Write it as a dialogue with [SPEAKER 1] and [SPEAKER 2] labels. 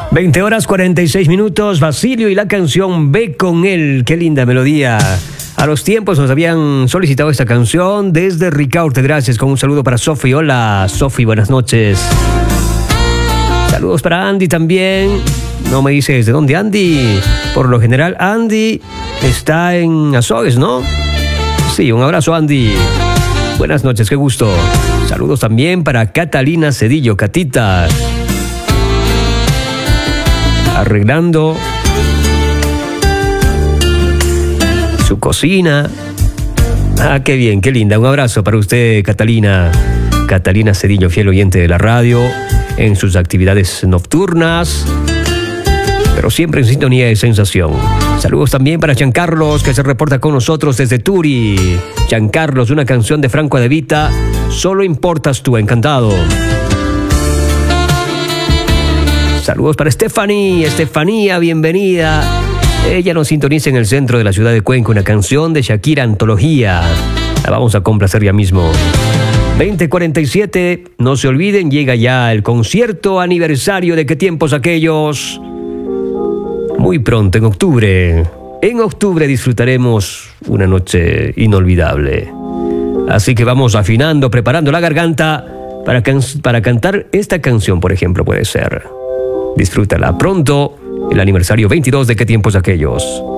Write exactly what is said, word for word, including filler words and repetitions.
[SPEAKER 1] veinte horas cuarenta y seis minutos, Basilio y la canción Ve con él. Qué linda melodía. A los tiempos nos habían solicitado esta canción desde Ricaurte. Gracias, con un saludo para Sofi. Hola, Sofi, buenas noches. Saludos para Andy también. No me dices de dónde Andy. Por lo general, Andy está en Azogues, ¿no? Sí, un abrazo, Andy. Buenas noches, qué gusto. Saludos también para Catalina Cedillo, Catita. Arreglando su cocina. Ah, qué bien, qué linda. Un abrazo para usted, Catalina. Catalina Cedillo, fiel oyente de la radio, en sus actividades nocturnas, pero siempre en sintonía de sensación. Saludos también para Giancarlos, que se reporta con nosotros desde Turi. Giancarlos, una canción de Franco De Vita, Solo importas tú, encantado. Saludos para Stephanie. Estefanía, bienvenida. Ella nos sintoniza en el centro de la ciudad de Cuenca, una canción de Shakira, Antología. La vamos a complacer ya mismo. veinte cuarenta y siete, no se olviden, llega ya el concierto aniversario de Qué tiempos aquellos. Muy pronto, en octubre. En octubre disfrutaremos una noche inolvidable. Así que vamos afinando, preparando la garganta para, can- para cantar esta canción, por ejemplo, puede ser. Disfrútala pronto, el aniversario veintidós de Qué tiempos aquellos.